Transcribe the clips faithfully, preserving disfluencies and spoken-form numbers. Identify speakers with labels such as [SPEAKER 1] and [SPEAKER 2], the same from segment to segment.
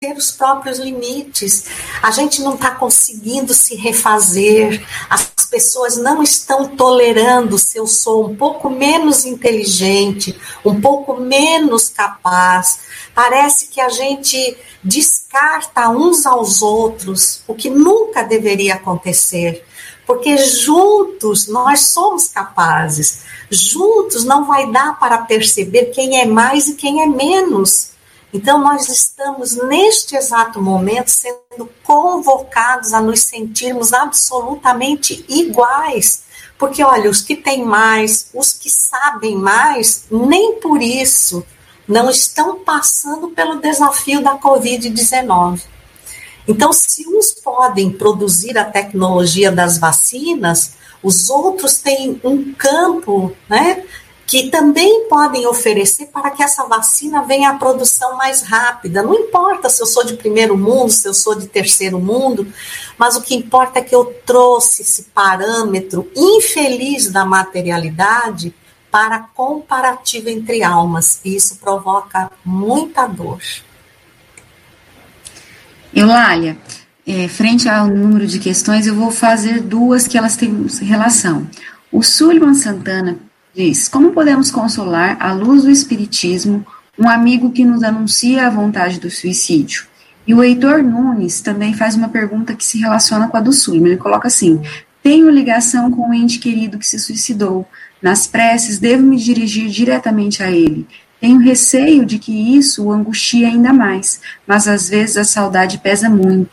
[SPEAKER 1] ter os próprios limites. A gente não está conseguindo se refazer, as pessoas não estão tolerando se eu sou um pouco menos inteligente, um pouco menos capaz. Parece que a gente descarta uns aos outros, o que nunca deveria acontecer, porque juntos nós somos capazes, juntos não vai dar para perceber quem é mais e quem é menos. Então nós estamos neste exato momento sendo convocados a nos sentirmos absolutamente iguais, porque olha, os que têm mais, os que sabem mais, nem por isso não estão passando pelo desafio da covid dezenove. Então, se uns podem produzir a tecnologia das vacinas, os outros têm um campo, né, que também podem oferecer para que essa vacina venha à produção mais rápida. Não importa se eu sou de primeiro mundo, se eu sou de terceiro mundo, mas o que importa é que eu trouxe esse parâmetro infeliz da materialidade para comparativo entre almas, e isso provoca muita dor.
[SPEAKER 2] Eulália, é, frente ao número de questões, eu vou fazer duas que elas têm relação. O Suleiman Santana diz: como podemos consolar, à luz do Espiritismo, um amigo que nos anuncia a vontade do suicídio? E o Heitor Nunes também faz uma pergunta que se relaciona com a do Suleiman. Ele coloca assim: tenho ligação com um ente querido que se suicidou. Nas preces, devo me dirigir diretamente a ele. Tenho receio de que isso o angustie ainda mais, mas às vezes a saudade pesa muito.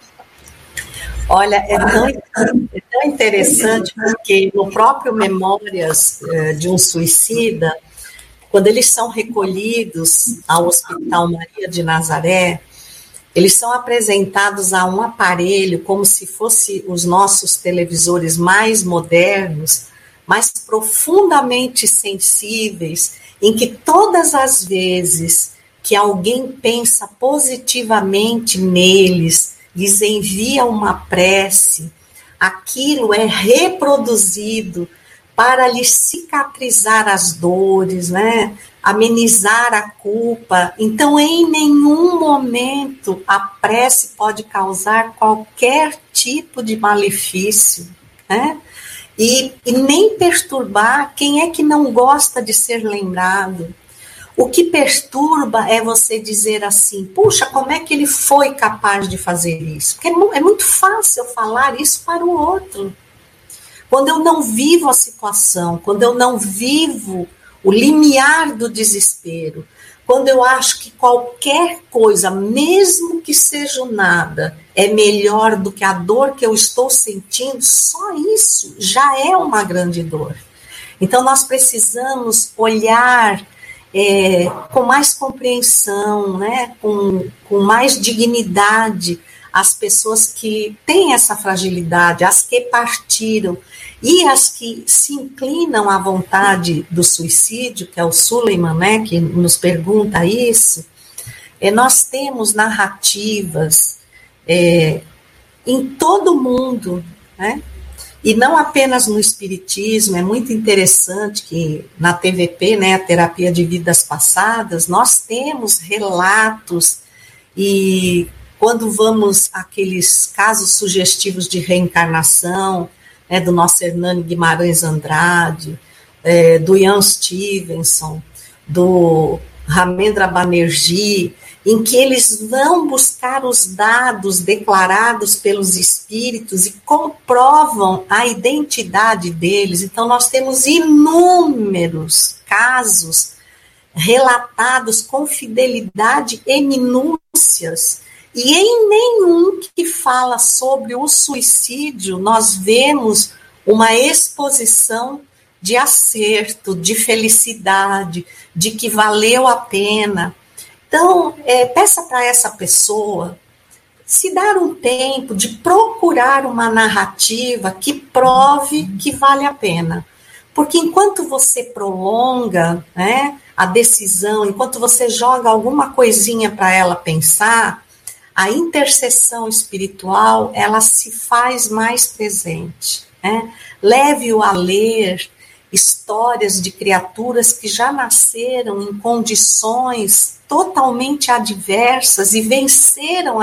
[SPEAKER 1] Olha, é tão, é tão interessante porque no próprio Memórias de um Suicida, quando eles são recolhidos ao Hospital Maria de Nazaré, eles são apresentados a um aparelho como se fosse os nossos televisores mais modernos, mais profundamente sensíveis, em que todas as vezes que alguém pensa positivamente neles, lhes envia uma prece, aquilo é reproduzido para lhes cicatrizar as dores, né? Amenizar a culpa. Então, em nenhum momento a prece pode causar qualquer tipo de malefício, né? E, e nem perturbar quem é que não gosta de ser lembrado. O que perturba é você dizer assim: puxa, como é que ele foi capaz de fazer isso? Porque é muito fácil falar isso para o outro. Quando eu não vivo a situação, quando eu não vivo o limiar do desespero, quando eu acho que qualquer coisa, mesmo que seja nada, é melhor do que a dor que eu estou sentindo, só isso já é uma grande dor. Então nós precisamos olhar é, com mais compreensão, né, com, com mais dignidade as pessoas que têm essa fragilidade, as que partiram, e as que se inclinam à vontade do suicídio, que é o Suleiman, né, que nos pergunta isso. É, nós temos narrativas é, em todo o mundo, né, e não apenas no Espiritismo. É muito interessante que na T V P, né, a Terapia de Vidas Passadas, nós temos relatos, e quando vamos àqueles casos sugestivos de reencarnação, é, do nosso Hernani Guimarães Andrade, é, do Ian Stevenson, do Ramendra Banerjee, em que eles vão buscar os dados declarados pelos espíritos e comprovam a identidade deles. Então, nós temos inúmeros casos relatados com fidelidade e minúcias, e em nenhum que fala sobre o suicídio nós vemos uma exposição de acerto, de felicidade, de que valeu a pena. Então, é, peça para essa pessoa se dar um tempo de procurar uma narrativa que prove que vale a pena. Porque enquanto você prolonga, né, a decisão, enquanto você joga alguma coisinha para ela pensar, a intercessão espiritual, ela se faz mais presente, né? Leve-o a ler histórias de criaturas que já nasceram em condições totalmente adversas e venceram